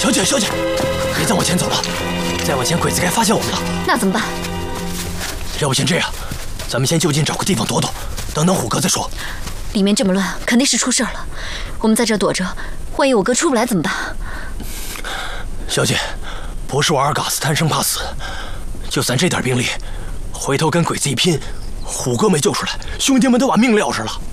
小姐，小姐，别再往前走了，再往前鬼子该发现我们了。 那怎么办？ 要不先这样，咱们先就近找个地方躲躲，等等虎哥再说。 里面这么乱，肯定是出事了。我们在这躲着，万一我哥出不来怎么办？ 小姐，不是我阿尔嘎斯贪生怕死，就咱这点兵力，回头跟鬼子一拼，虎哥没救出来，兄弟们都把命撂这了。